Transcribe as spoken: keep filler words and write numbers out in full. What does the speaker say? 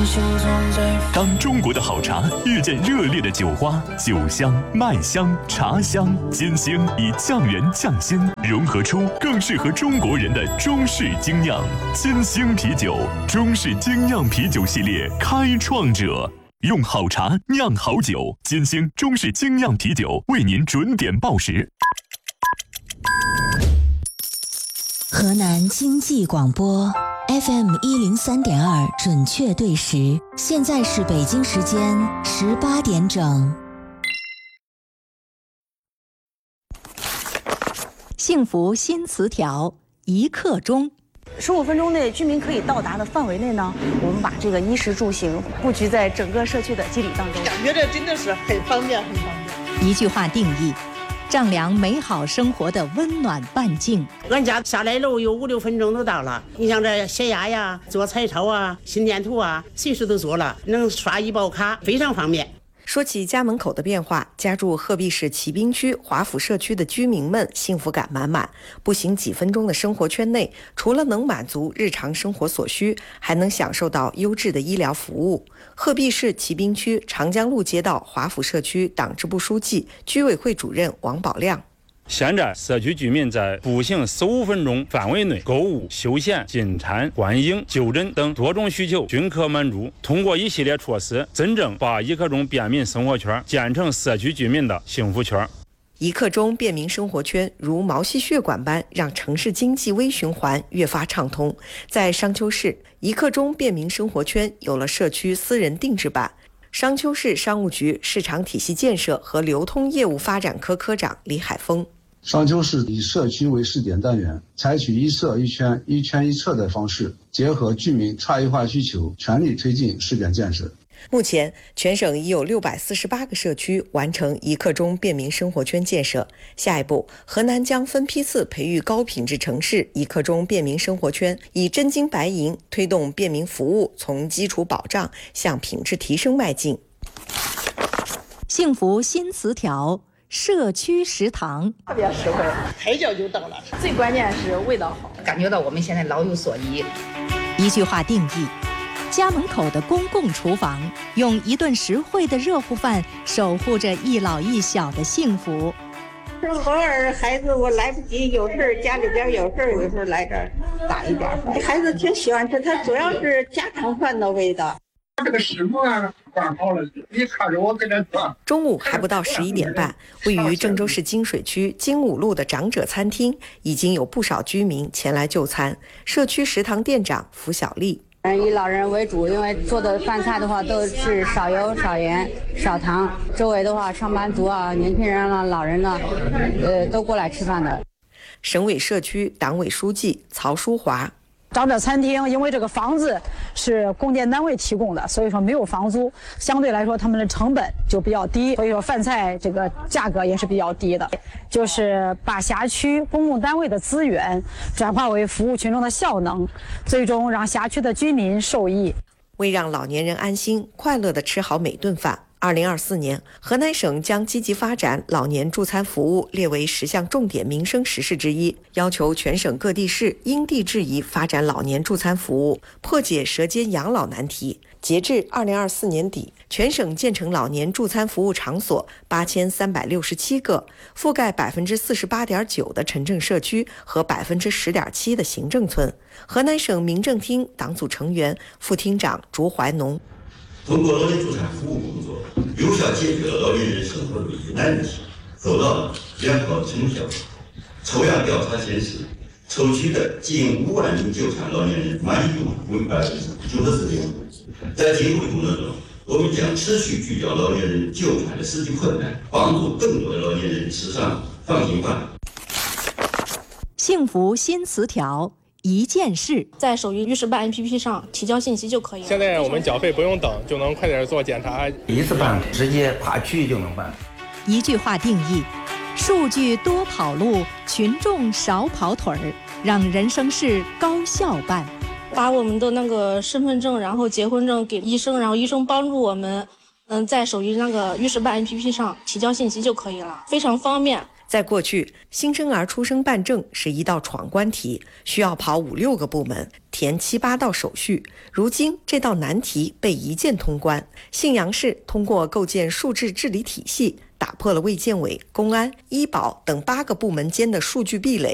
当中国的好茶遇见热烈的酒花，酒香、麦香、茶香，金星以匠人匠心，融合出更适合中国人的中式精酿。金星啤酒，中式精酿啤酒系列开创者，用好茶酿好酒，金星中式精酿啤酒为您准点报时。 河南经济广播 F M 一零三点二准确对时，现在是北京时间十八点整。 幸福新词条，一刻钟。 十五分钟内居民可以到达的范围内呢，我们把这个衣食住行布局在整个社区的基础当中， 感觉这真的是很方便，很方便。 一句话定义。丈量美好生活的温暖半径。 俺家下来路有五六分钟都到了。你像这洗牙呀、做彩超啊、心电图啊，随时都做了，能刷医保卡，非常方便。 说起家门口的变化，家住鹤壁市骑兵区华府社区的居民们幸福感满满。步行几分钟的生活圈内，除了能满足日常生活所需，还能享受到优质的医疗服务。鹤壁市骑兵区长江路街道华府社区党支部书记、居委会主任王宝亮。 现在社区居民在步行十五分钟范围内购物、休闲、进餐、观影、就诊等多种需求均可满足。通过一系列措施，真正把一刻钟便民生活圈建成社区居民的幸福圈。 一刻钟便民生活圈如毛细血管般让城市经济微循环越发畅通。在商丘市，一刻钟便民生活圈有了社区私人定制版。商丘市商务局市场体系建设和流通业务发展科科长李海峰。 商丘市以社区为试点单元，采取一社一圈、一圈一策的方式，结合居民差异化需求，全力推进试点建设。 目前，全省已有六百四十八个社区完成一刻钟便民生活圈建设。下一步，河南将分批次培育高品质城市一刻钟便民生活圈，以真金白银推动便民服务从基础保障向品质提升迈进。 幸福新词条。社区食堂特别实惠，抬脚就到了。 最关键是味道好， 感觉到我们现在老有所依。 一句话定义：家门口的公共厨房，用一顿实惠的热乎饭，守护着一老一小的幸福。 偶尔孩子我来不及，有事家里边有事，有时候来这儿打一点饭。孩子挺喜欢吃，它主要是家常饭的味道。 这个师傅啊，管好了，你看着我给他做。 中午还不到十一点半，位于郑州市金水区金武路的长者餐厅已经有不少居民前来就餐。社区食堂店长符小丽。 以老人为主，因为做的饭菜的话都是少油、少盐、少糖。周围的话，上班族啊、年轻人啊、老人呢，呃，都过来吃饭的。 省委社区党委书记曹淑华。 长者餐厅因为这个房子是公建单位提供的，所以说没有房租，相对来说他们的成本就比较低，所以说饭菜这个价格也是比较低的。就是把辖区公共单位的资源转化为服务群众的效能，最终让辖区的居民受益。 为让老年人安心快乐地吃好每顿饭，二零二四年，河南省将积极发展老年助餐服务列为十项重点民生实事之一，要求全省各地市因地制宜发展老年助餐服务，破解舌尖养老难题。截至二零二四年底，全省建成老年助餐服务场所八千三百六十七个，覆盖百分之四十八点九的城镇社区和百分之十点七的行政村。河南省民政厅党组成员、副厅长卓怀农。 通过老年助餐服务工作，有效解决了老年人生活的疑难题，收到了良好成效。抽样调查显示，抽取的近五万名就餐老年人满意度为百分之九十四点五。在今后工作中，我们将持续聚焦老年人就餐的实际困难，帮助更多的老年人吃上放心饭。 幸福新词条。一件事， 在手机预示办 A P P 上提交信息就可以了。 现在我们缴费不用等，就能快点做检查， 一次办直接爬区就能办。 一句话定义：数据多跑路，群众少跑腿儿，让人生事高效办。 把我们的那个身份证，然后结婚证给医生，然后医生帮助我们，嗯，在手机那个预示办 A P P 上提交信息就可以了，非常方便。 在过去，新生儿出生办证是一道闯关题，需要跑五六个部门，填七八道手续。如今这道难题被一键通关，信阳市通过构建数字治理体系，打破了卫健委、公安、医保等八个部门间的数据壁垒，